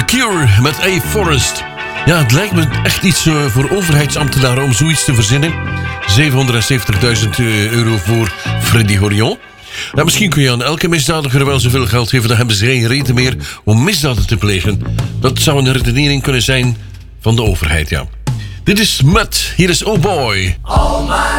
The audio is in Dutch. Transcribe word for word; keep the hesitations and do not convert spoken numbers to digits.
The Cure met A Forest. Ja, het lijkt me echt iets uh, voor overheidsambtenaren om zoiets te verzinnen. zevenhonderdzeventigduizend euro voor Freddy Horion. Nou, misschien kun je aan elke misdadiger wel zoveel geld geven, dan hebben ze geen reden meer om misdaden te plegen. Dat zou een redenering kunnen zijn van de overheid, ja. Dit is Mud, hier is Oh Boy. Oh my